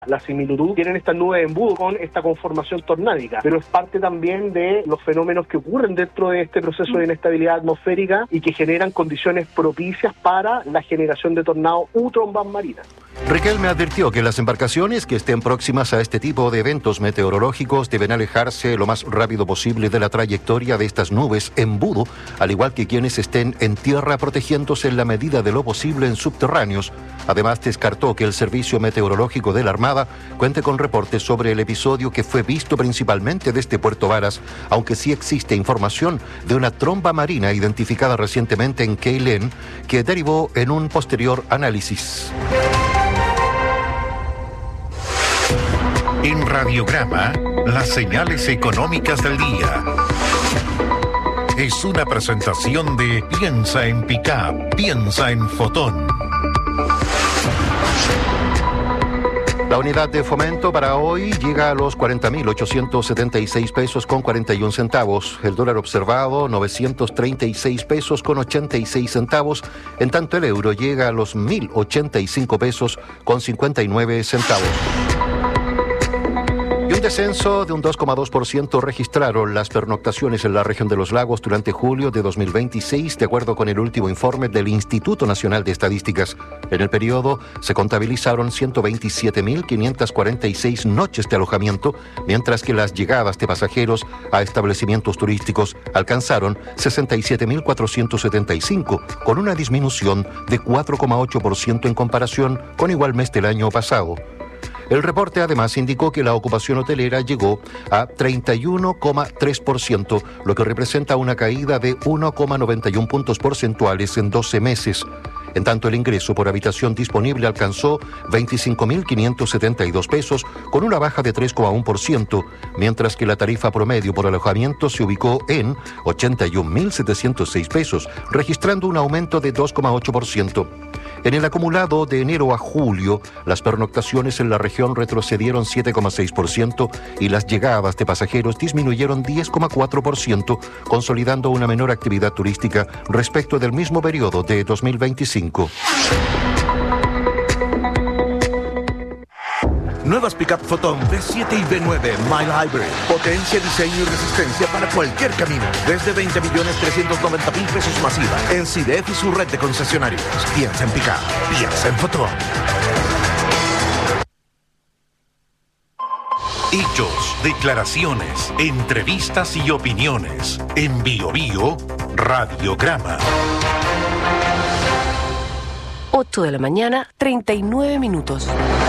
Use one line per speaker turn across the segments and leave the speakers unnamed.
La similitud tienen estas nubes de embudo con esta conformación tornádica, pero es parte también de los fenómenos que ocurren dentro de este proceso de inestabilidad atmosférica y que generan condiciones propicias para la generación de tornados u trombas marinas.
Riquelme advirtió que las embarcaciones que estén próximas a este tipo de eventos meteorológicos deben alejarse lo más rápido posible de la trayectoria de estas nubes embudo, al igual que quienes estén en tierra protegiéndose en la medida de lo posible en subterráneos. Además, descartó que el Servicio Meteorológico de la Armada cuente con reportes sobre el episodio que fue visto principalmente desde Puerto Varas, aunque sí existe información de una tromba marina identificada recientemente en Keilén que derivó en un posterior análisis.
En Radiograma, las señales económicas del día. Es una presentación de Piensa en Pickup, piensa en Fotón.
La unidad de fomento para hoy llega a los 40.876 pesos con 41 centavos. El dólar observado, 936 pesos con 86 centavos. En tanto, el euro llega a los 1.085 pesos con 59 centavos. Y un descenso de un 2,2% registraron las pernoctaciones en la región de los lagos durante julio de 2026, de acuerdo con el último informe del Instituto Nacional de Estadísticas. En el periodo se contabilizaron 127.546 noches de alojamiento, mientras que las llegadas de pasajeros a establecimientos turísticos alcanzaron 67.475, con una disminución de 4,8% en comparación con igual mes del año pasado. El reporte además indicó que la ocupación hotelera llegó a 31,3%, lo que representa una caída de 1,91 puntos porcentuales en 12 meses. En tanto, el ingreso por habitación disponible alcanzó 25.572 pesos, con una baja de 3,1%, mientras que la tarifa promedio por alojamiento se ubicó en 81.706 pesos, registrando un aumento de 2,8%. En el acumulado de enero a julio, las pernoctaciones en la región retrocedieron 7,6% y las llegadas de pasajeros disminuyeron 10,4%, consolidando una menor actividad turística respecto del mismo periodo de 2025.
Nuevas Pickup Fotón V7 y V9 Mile Hybrid. Potencia, diseño y resistencia para cualquier camino. Desde 20.390.000 pesos masiva. En CIDEF y su red de concesionarios. Piensa en Pickup. Piensa en Fotón.
Hechos, declaraciones, entrevistas y opiniones. En Bio Bio, Radiograma.
8 de la mañana, 39 minutos.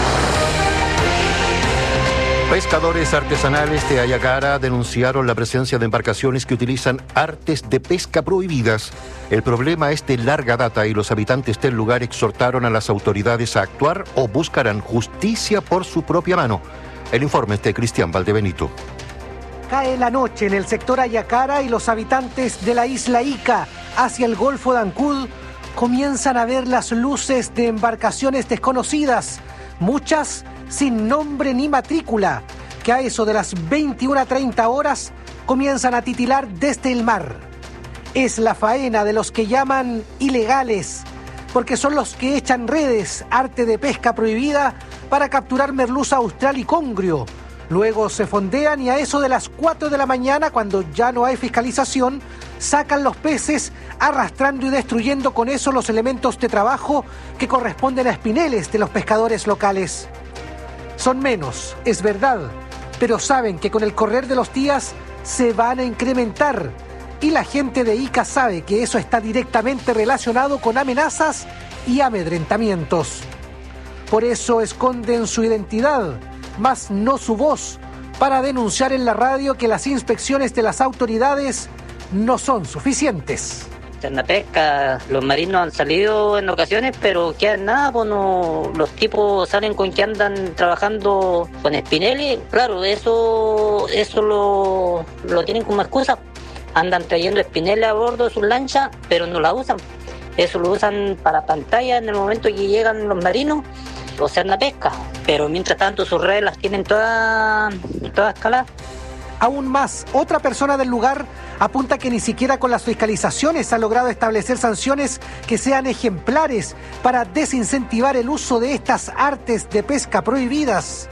Pescadores artesanales de Ayacara denunciaron la presencia de embarcaciones que utilizan artes de pesca prohibidas. El problema es de larga data y los habitantes del lugar exhortaron a las autoridades a actuar o buscarán justicia por su propia mano. El informe es de Cristian Valdebenito.
Cae la noche en el sector Ayacara y los habitantes de la isla Ica hacia el Golfo de Ancud comienzan a ver las luces de embarcaciones desconocidas, muchas sin nombre ni matrícula, que a eso de las 21:30 horas comienzan a titilar desde el mar. Es la faena de los que llaman ilegales, porque son los que echan redes, arte de pesca prohibida, para capturar merluza austral y congrio. Luego se fondean y a eso de las 4 de la mañana, cuando ya no hay fiscalización, sacan los peces, arrastrando y destruyendo con eso los elementos de trabajo que corresponden a espineles de los pescadores locales. Son menos, es verdad, pero saben que con el correr de los días se van a incrementar. Y la gente de Ica sabe que eso está directamente relacionado con amenazas y amedrentamientos. Por eso esconden su identidad, mas no su voz, para denunciar en la radio que las inspecciones de las autoridades no son suficientes.
En la pesca, los marinos han salido en ocasiones, pero que nada, pues no, los tipos salen con que andan trabajando con espineles. Claro, eso lo tienen como excusa. Andan trayendo espineles a bordo de sus lanchas, pero no la usan. Eso lo usan para pantalla en el momento que llegan los marinos, o sea, en la pesca. Pero mientras tanto sus redes las tienen todas escaladas.
aún más. Otra persona del lugar apunta que ni siquiera con las fiscalizaciones ha logrado establecer sanciones que sean ejemplares para desincentivar el uso de estas artes de pesca prohibidas.